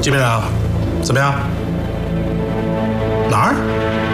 见面了，怎么样？哪儿？